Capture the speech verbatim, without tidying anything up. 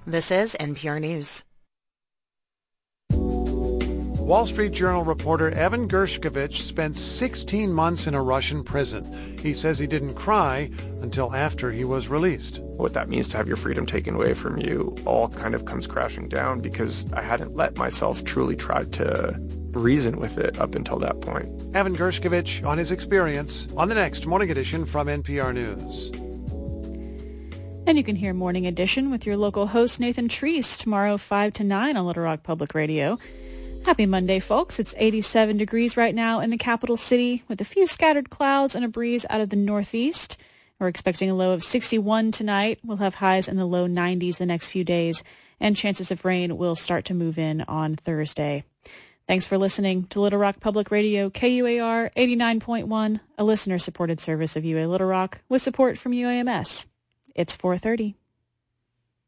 This is N P R News. Wall Street Journal reporter Evan Gershkovich spent sixteen months in a Russian prison. He says he didn't cry until after he was released. What that means to have your freedom taken away from you all kind of comes crashing down because I hadn't let myself truly try to reason with it up until that point. Evan Gershkovich on his experience on the next Morning Edition from N P R News. And you can hear Morning Edition with your local host Nathan Treese tomorrow five to nine on Little Rock Public Radio. Happy Monday, folks. It's eighty-seven degrees right now in the capital city with a few scattered clouds and a breeze out of the northeast. We're expecting a low of sixty-one tonight. We'll have highs in the low nineties the next few days, and chances of rain will start to move in on Thursday. Thanks for listening to Little Rock Public Radio, K U A R eighty-nine point one, a listener-supported service of U A Little Rock with support from U A M S. It's four thirty.